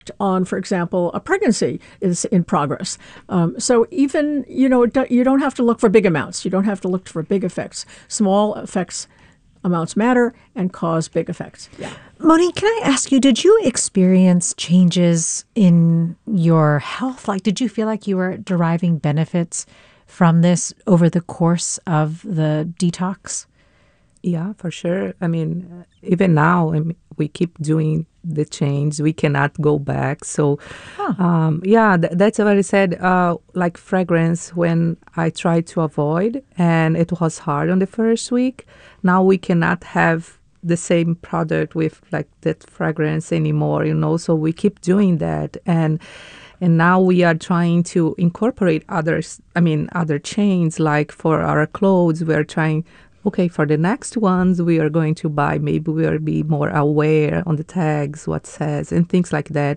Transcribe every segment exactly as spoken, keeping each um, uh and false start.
on, for example, a pregnancy is in progress. Um, so even, you know, you don't have to look for big amounts. You don't have to look for big effects. Small effects, amounts matter and cause big effects. Yeah. Monique, can I ask you, did you experience changes in your health? Like, did you feel like you were deriving benefits from this over the course of the detox? Yeah, for sure. I mean, even now, I mean, we keep doing the change. We cannot go back. So, huh. um, yeah, th- that's what I said. Uh, like fragrance, when I tried to avoid, and it was hard on the first week. Now we cannot have the same product with like that fragrance anymore, you know. So we keep doing that, and and now we are trying to incorporate others. I mean, other chains. Like for our clothes, we are trying. Okay, for the next ones we are going to buy, maybe we'll be more aware on the tags, what says, and things like that.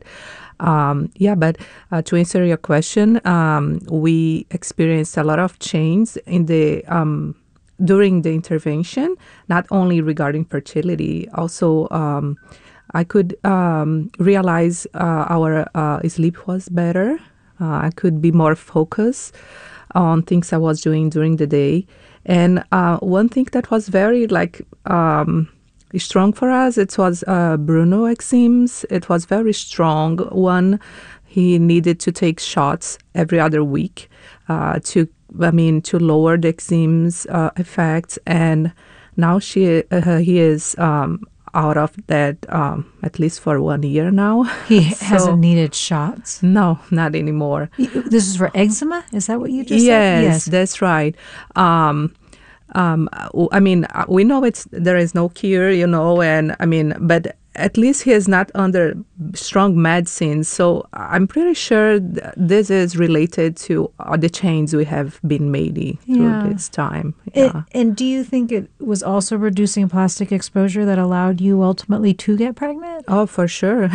Um, yeah, but uh, to answer your question, um, we experienced a lot of change in the um, during the intervention, not only regarding fertility, also um, I could um, realize uh, our uh, sleep was better. Uh, I could be more focused on things I was doing during the day. And uh, one thing that was very like um, strong for us, it was uh, Bruno eczems. It was very strong. One, he needed to take shots every other week uh, to, I mean, to lower the eczems uh, effects. And now she, uh, he is um, out of that um, at least for one year now. He so, hasn't needed shots? No, not anymore. This is for eczema? Is that what you just yes, said? Yes, that's right. Um, um, I mean, we know it's there is no cure, you know, and I mean, but at least he is not under strong medicines. So I'm pretty sure th- this is related to uh, the change we have been making through yeah. this time. Yeah. It, and do you think it was also reducing plastic exposure that allowed you ultimately to get pregnant? Oh, for sure.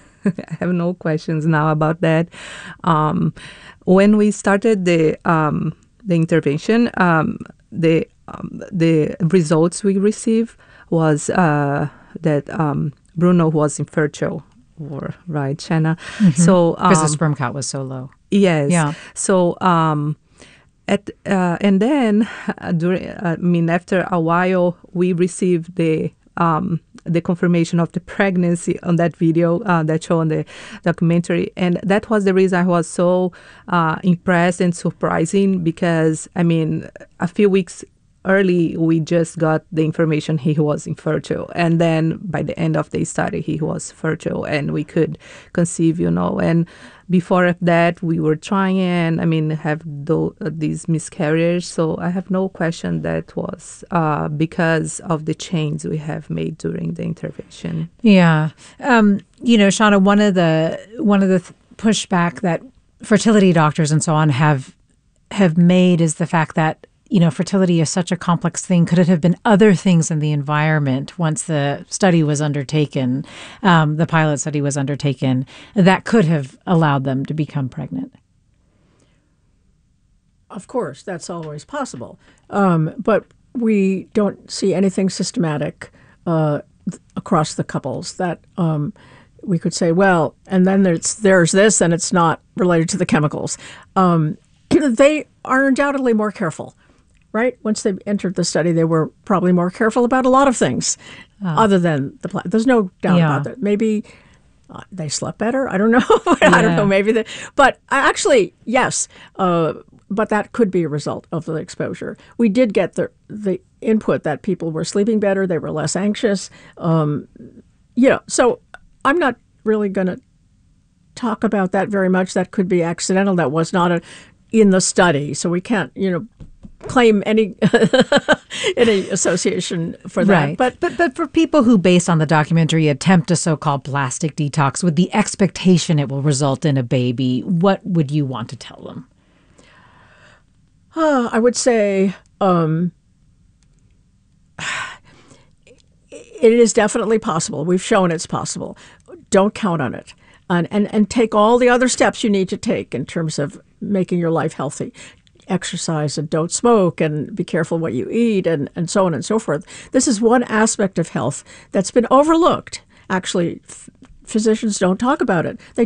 I have no questions now about that. Um, when we started the um, the intervention, um, the um, the results we received was uh, that um, Bruno was infertile, or right, Shanna. Mm-hmm. So because um, the sperm count was so low. Yes. Yeah. So um, at uh, and then uh, during, uh, I mean, after a while, we received the um, the confirmation of the pregnancy on that video uh, that show on the documentary, and that was the reason I was so uh, impressed and surprising, because I mean, a few weeks early we just got the information he was infertile, and then by the end of the study he was fertile and we could conceive, you know. And before that we were trying, I mean, have th- these miscarriages. So I have no question that was uh, because of the change we have made during the intervention. Yeah. Um, you know, Shauna, one of the one of the th- pushback that fertility doctors and so on have have made is the fact that, you know, fertility is such a complex thing. Could it have been other things in the environment once the study was undertaken, um, the pilot study was undertaken, that could have allowed them to become pregnant? Of course, that's always possible. Um, but we don't see anything systematic uh, th- across the couples that um, we could say, well, and then there's, there's this, and it's not related to the chemicals. Um, they are undoubtedly more careful. Right? Once they entered the study, they were probably more careful about a lot of things uh, other than the plant. There's no doubt yeah. about that. Maybe uh, they slept better. I don't know. I yeah. don't know. Maybe they, but actually, yes. Uh, but that could be a result of the exposure. We did get the the input that people were sleeping better. They were less anxious. Um, you know, so I'm not really going to talk about that very much. That could be accidental. That was not a, in the study. So we can't, you know, claim any any association for that. Right. But, but but for people who, based on the documentary, attempt a so-called plastic detox with the expectation it will result in a baby, what would you want to tell them? Uh, I would say um, it is definitely possible. We've shown it's possible. Don't count on it. And, and, and take all the other steps you need to take in terms of making your life healthy. Exercise and don't smoke and be careful what you eat and, and so on and so forth. This is one aspect of health that's been overlooked, actually, f- physicians don't talk about it. They